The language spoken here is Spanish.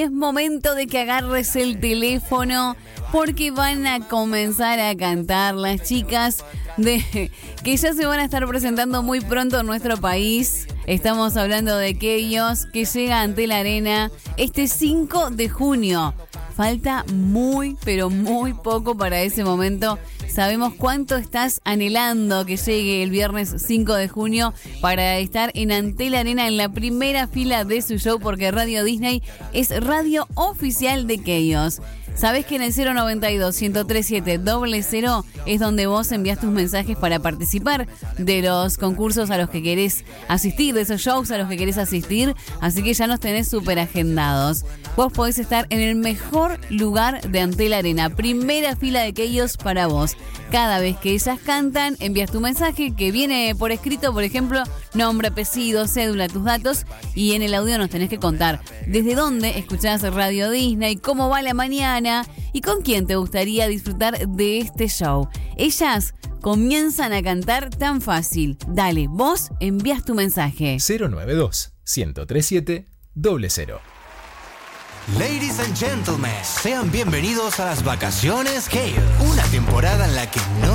Es momento de que agarres el teléfono porque van a comenzar a cantar las chicas que ya se van a estar presentando muy pronto en nuestro país. Estamos hablando de Keyos, que llega ante la arena este 5 de junio. Falta muy, pero muy poco para ese momento. Sabemos cuánto estás anhelando que llegue el viernes 5 de junio para estar en Antel Arena en la primera fila de su show, porque Radio Disney es radio oficial de Keyos. ¿Sabés que en el 092-103-700 es donde vos envías tus mensajes para participar de los concursos a los que querés asistir, de esos shows a los que querés asistir? Así que ya nos tenés súper agendados. Vos podés estar en el mejor lugar de Antel Arena, primera fila de Keyos para vos. Cada vez que ellas cantan, envías tu mensaje que viene por escrito, por ejemplo, nombre, apellido, cédula, tus datos, y en el audio nos tenés que contar desde dónde escuchás Radio Disney, cómo va la mañana y con quién te gustaría disfrutar de este show. Ellas comienzan a cantar tan fácil. Dale, vos envías tu mensaje. 092-103-700. Ladies and gentlemen, sean bienvenidos a las vacaciones Keyos, una temporada en la que no